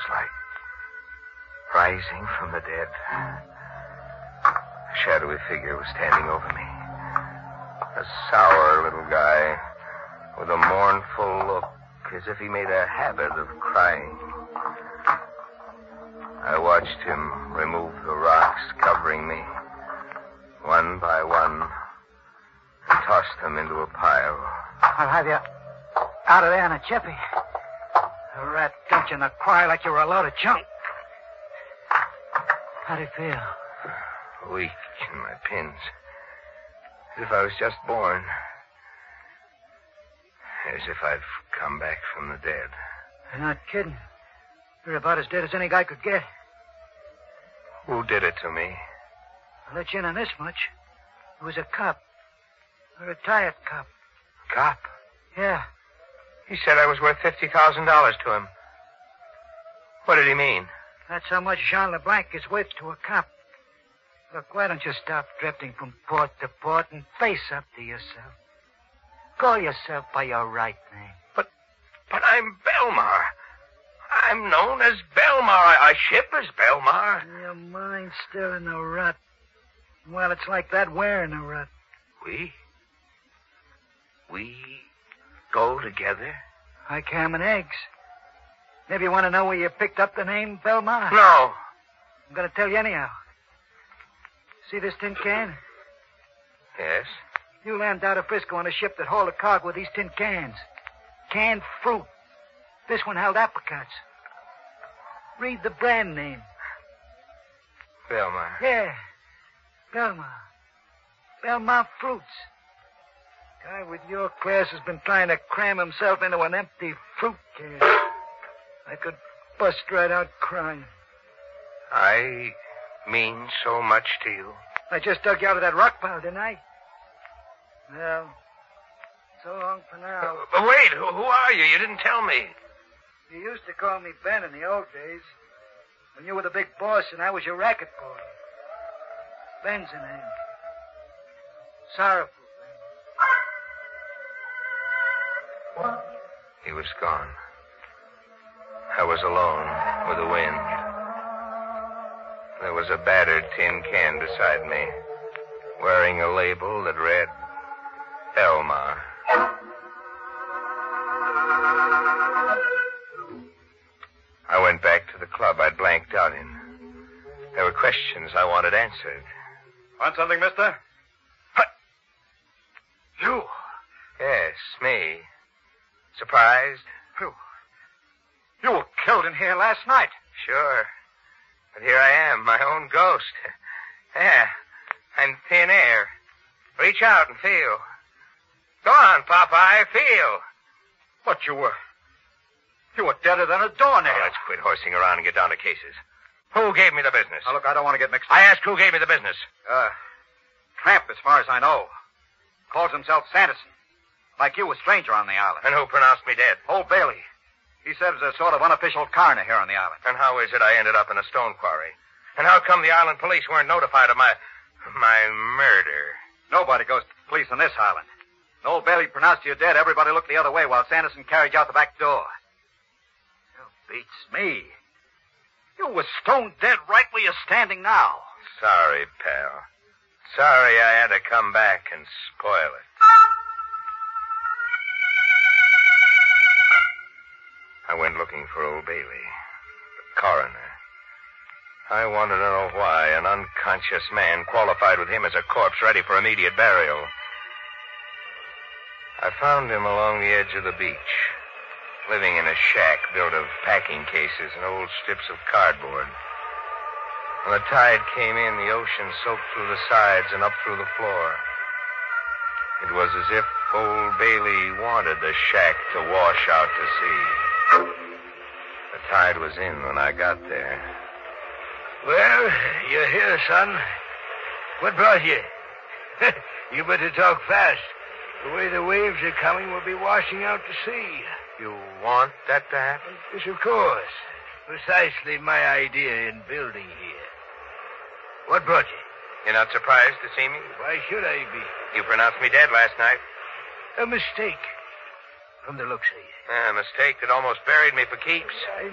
like rising from the dead. A shadowy figure was standing over me. A sour little guy with a mournful look, as if he made a habit of crying. I watched him remove the rocks covering me, one by one, and toss them into a pile. I'll have you out of there in a jiffy. A rat dumped you in the cry like you were a load of junk. How'd it feel? Weak in my pins. As if I was just born. As if I've come back from the dead. You're not kidding. You're about as dead as any guy could get. Who did it to me? I'll let you in on this much. It was a cop. A retired cop. Cop? Yeah. He said I was worth $50,000 to him. What did he mean? That's how much Jean LeBlanc is worth to a cop. Look, why don't you stop drifting from port to port and face up to yourself? Call yourself by your right name. But I'm Belmar. I'm known as Belmar. I ship as Belmar. Your mind's still in the rut. Well, it's like that we're in a rut. We go together? Like ham and eggs. Maybe you want to know where you picked up the name Belmar? No. I'm going to tell you anyhow. See this tin can? Yes. You landed out of Frisco on a ship that hauled a cargo with these tin cans. Canned fruit. This one held apricots. Read the brand name. Belmar. Yeah. Belmar. Belmar Fruits. Guy with your class has been trying to cram himself into an empty fruit can. I could bust right out crying. I mean so much to you. I just dug you out of that rock pile, didn't I? Well, so long for now. But wait, who are you? You didn't tell me. You used to call me Ben in the old days, when you were the big boss and I was your racket boy. Ben's the name. Sorrowful Ben. He was gone. I was alone with the wind. There was a battered tin can beside me, wearing a label that read, Belmar. I went back to the club I'd blanked out in. There were questions I wanted answered. Want something, mister? What? You? Yes, me. Surprised? You were killed in here last night. Sure. But here I am, my own ghost. Yeah, I'm thin air. Reach out and feel. Go on, Popeye, feel. But you were deader than a doornail. Oh, let's quit horsing around and get down to cases. Who gave me the business? Now, look, I don't want to get mixed up. I asked who gave me the business. Tramp, as far as I know. Calls himself Sanderson. Like you, a stranger on the island. And who pronounced me dead? Old Bailey. He said it was a sort of unofficial coroner here on the island. And how is it I ended up in a stone quarry? And how come the island police weren't notified of my murder? Nobody goes to the police on this island. When Old Bailey pronounced you dead, everybody looked the other way while Sanderson carried you out the back door. You beats me. You were stone dead right where you're standing now. Sorry, pal. Sorry I had to come back and spoil it. I went looking for Old Bailey, the coroner. I wanted to know why an unconscious man qualified with him as a corpse ready for immediate burial. I found him along the edge of the beach, living in a shack built of packing cases and old strips of cardboard. When the tide came in, the ocean soaked through the sides and up through the floor. It was as if Old Bailey wanted the shack to wash out to sea. The tide was in when I got there. Well, you're here, son. What brought you? You better talk fast. The way the waves are coming, we'll be washing out to sea. You want that to happen? Yes, of course. Precisely my idea in building here. What brought you? You're not surprised to see me? Why should I be? You pronounced me dead last night. A mistake. From the looks of you. A mistake that almost buried me for keeps.